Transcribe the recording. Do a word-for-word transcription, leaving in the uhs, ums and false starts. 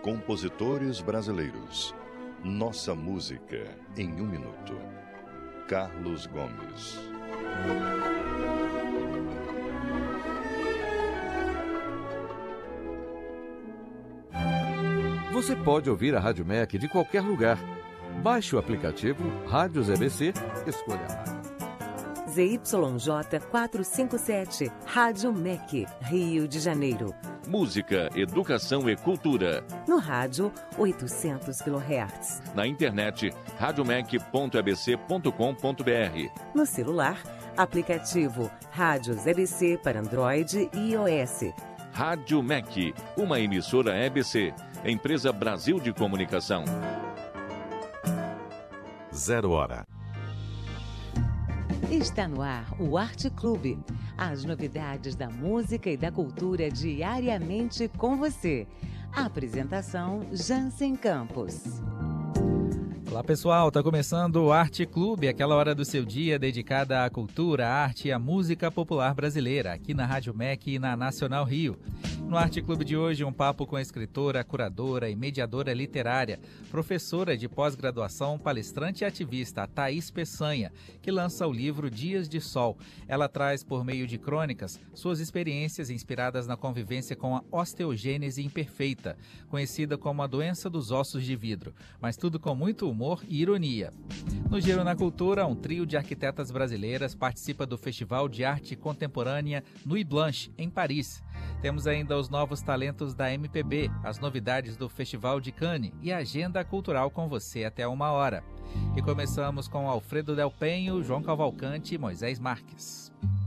Compositores brasileiros. Nossa música em um minuto. Carlos Gomes. Você pode ouvir a Rádio M E C de qualquer lugar. Baixe o aplicativo Rádio Z B C, escolha a rádio. Z Y J quatrocentos e cinquenta e sete, Rádio M E C, Rio de Janeiro. Música, educação e cultura. No rádio, oitocentos quilohertz. Na internet, radiomec ponto e b c ponto com ponto b r. No celular, aplicativo Rádio Z B C para Android e iOS. Rádio M E C, uma emissora E B C, Empresa Brasil de Comunicação. Zero hora. Está no ar o Arte Clube. As novidades da música e da cultura diariamente com você. A apresentação Jansen Campos. Olá pessoal, está começando o Arte Clube, aquela hora do seu dia dedicada à cultura, à arte e à música popular brasileira, aqui na Rádio M E C e na Nacional Rio. No Arte Clube de hoje, um papo com a escritora, curadora e mediadora literária, professora de pós-graduação, palestrante e ativista, a Thaís Peçanha, que lança o livro Dias de Sol. Ela traz, por meio de crônicas, suas experiências inspiradas na convivência com a osteogênese imperfeita, conhecida como a doença dos ossos de vidro, mas tudo com muito humor e ironia. No Giro na Cultura, um trio de arquitetas brasileiras participa do Festival de Arte Contemporânea Nuit Blanche, em Paris. Temos ainda os novos talentos da M P B, as novidades do Festival de Cannes e a agenda cultural com você até uma hora. E começamos com Alfredo Del Penho, João Cavalcante e Moisés Marques.